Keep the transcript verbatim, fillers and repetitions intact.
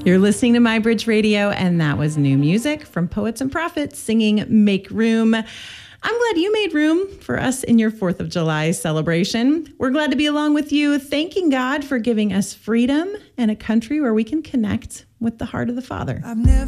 You're listening to My Bridge Radio, and that was new music from Poets and Prophets singing Make Room. I'm glad you made room for us in your fourth of July celebration. We're glad to be along with you, thanking God for giving us freedom and a country where we can connect with the heart of the Father. I've never